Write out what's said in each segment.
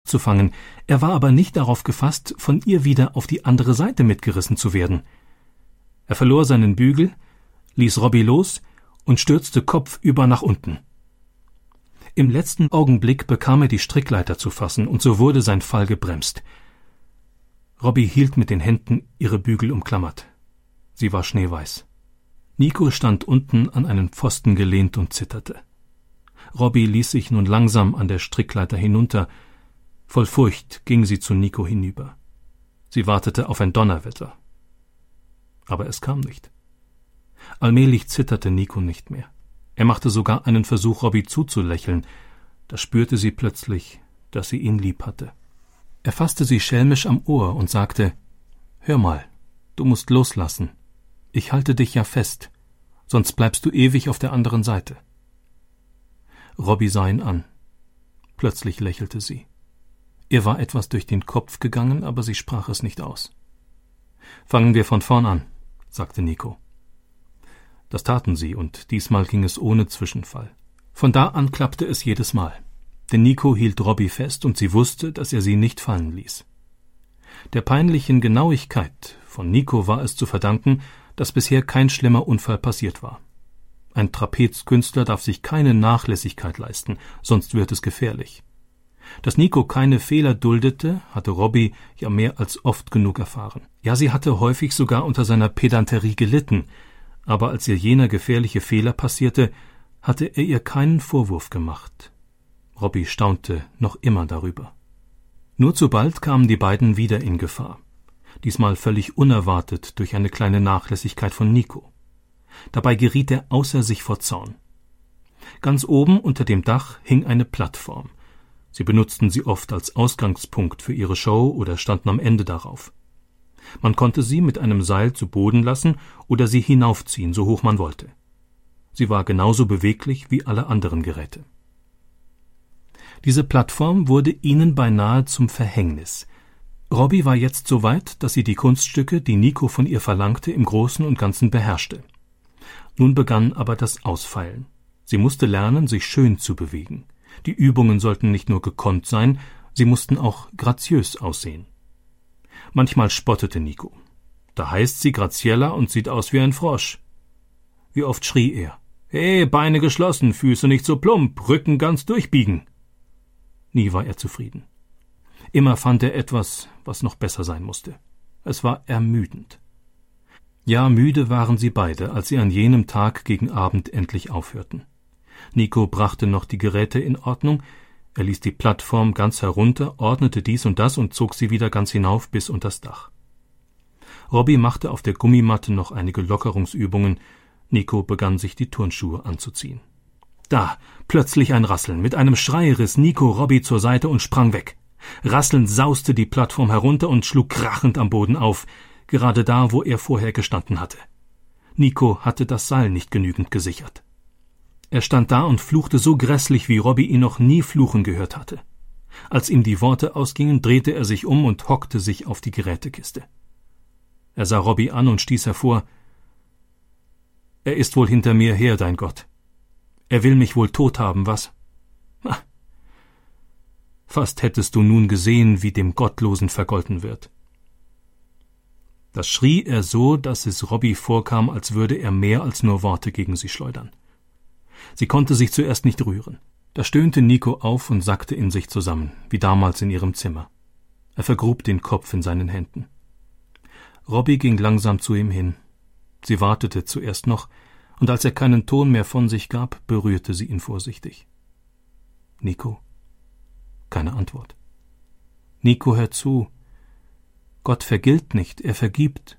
abzufangen, er war aber nicht darauf gefasst, von ihr wieder auf die andere Seite mitgerissen zu werden. Er verlor seinen Bügel, ließ Robbie los und stürzte kopfüber nach unten. Im letzten Augenblick bekam er die Strickleiter zu fassen, und so wurde sein Fall gebremst. Robbie hielt mit den Händen ihre Bügel umklammert. Sie war schneeweiß. Nico stand unten an einen Pfosten gelehnt und zitterte. Robbie ließ sich nun langsam an der Strickleiter hinunter. Voll Furcht ging sie zu Nico hinüber. Sie wartete auf ein Donnerwetter. Aber es kam nicht. Allmählich zitterte Nico nicht mehr. Er machte sogar einen Versuch, Robbie zuzulächeln. Da spürte sie plötzlich, dass sie ihn lieb hatte. Er fasste sie schelmisch am Ohr und sagte: »Hör mal, du musst loslassen. Ich halte dich ja fest, sonst bleibst du ewig auf der anderen Seite.« Robbie sah ihn an. Plötzlich lächelte sie. Ihr war etwas durch den Kopf gegangen, aber sie sprach es nicht aus. »Fangen wir von vorn an«, sagte Nico. Das taten sie, und diesmal ging es ohne Zwischenfall. Von da an klappte es jedes Mal. Denn Nico hielt Robbie fest, und sie wusste, dass er sie nicht fallen ließ. Der peinlichen Genauigkeit von Nico war es zu verdanken, dass bisher kein schlimmer Unfall passiert war. Ein Trapezkünstler darf sich keine Nachlässigkeit leisten, sonst wird es gefährlich. Dass Nico keine Fehler duldete, hatte Robbie ja mehr als oft genug erfahren. Ja, sie hatte häufig sogar unter seiner Pedanterie gelitten, aber als ihr jener gefährliche Fehler passierte, hatte er ihr keinen Vorwurf gemacht. Robbie staunte noch immer darüber. Nur zu bald kamen die beiden wieder in Gefahr. Diesmal völlig unerwartet durch eine kleine Nachlässigkeit von Nico. Dabei geriet er außer sich vor Zorn. Ganz oben unter dem Dach hing eine Plattform. Sie benutzten sie oft als Ausgangspunkt für ihre Show oder standen am Ende darauf. Man konnte sie mit einem Seil zu Boden lassen oder sie hinaufziehen, so hoch man wollte. Sie war genauso beweglich wie alle anderen Geräte. Diese Plattform wurde ihnen beinahe zum Verhängnis. Robbie war jetzt so weit, dass sie die Kunststücke, die Nico von ihr verlangte, im Großen und Ganzen beherrschte. Nun begann aber das Ausfeilen. Sie musste lernen, sich schön zu bewegen. Die Übungen sollten nicht nur gekonnt sein, sie mussten auch graziös aussehen. Manchmal spottete Nico. Da heißt sie Graziella und sieht aus wie ein Frosch. Wie oft schrie er: »Hey, Beine geschlossen, Füße nicht so plump, Rücken ganz durchbiegen!« Nie war er zufrieden. Immer fand er etwas, was noch besser sein musste. Es war ermüdend. Ja, müde waren sie beide, als sie an jenem Tag gegen Abend endlich aufhörten. Nico brachte noch die Geräte in Ordnung, er ließ die Plattform ganz herunter, ordnete dies und das und zog sie wieder ganz hinauf bis unters Dach. Robbie machte auf der Gummimatte noch einige Lockerungsübungen, Nico begann sich die Turnschuhe anzuziehen. Da, plötzlich ein Rasseln. Mit einem Schrei riss Nico Robbie zur Seite und sprang weg. Rasselnd sauste die Plattform herunter und schlug krachend am Boden auf, gerade da, wo er vorher gestanden hatte. Nico hatte das Seil nicht genügend gesichert. Er stand da und fluchte so grässlich, wie Robbie ihn noch nie fluchen gehört hatte. Als ihm die Worte ausgingen, drehte er sich um und hockte sich auf die Gerätekiste. Er sah Robbie an und stieß hervor: »Er ist wohl hinter mir her, dein Gott. Er will mich wohl tot haben, was?« Fast hättest du nun gesehen, wie dem Gottlosen vergolten wird. Das schrie er so, dass es Robbie vorkam, als würde er mehr als nur Worte gegen sie schleudern. Sie konnte sich zuerst nicht rühren. Da stöhnte Nico auf und sackte in sich zusammen, wie damals in ihrem Zimmer. Er vergrub den Kopf in seinen Händen. Robbie ging langsam zu ihm hin. Sie wartete zuerst noch, und als er keinen Ton mehr von sich gab, berührte sie ihn vorsichtig. »Nico?« Keine Antwort. »Nico, hör zu. Gott vergilt nicht, er vergibt.«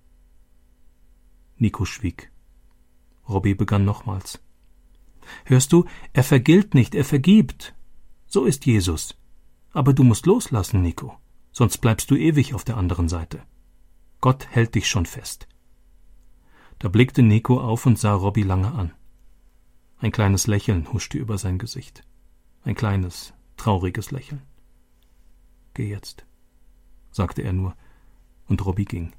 Nico schwieg. Robbie begann nochmals. »Hörst du, er vergilt nicht, er vergibt. So ist Jesus. Aber du musst loslassen, Nico, sonst bleibst du ewig auf der anderen Seite. Gott hält dich schon fest.« Da blickte Nico auf und sah Robbie lange an. Ein kleines Lächeln huschte über sein Gesicht. Ein kleines, trauriges Lächeln. »Geh jetzt«, sagte er nur, und Robbie ging.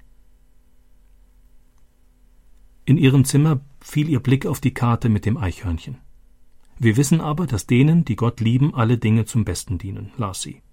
In ihrem Zimmer fiel ihr Blick auf die Karte mit dem Eichhörnchen. »Wir wissen aber, dass denen, die Gott lieben, alle Dinge zum Besten dienen«, las sie.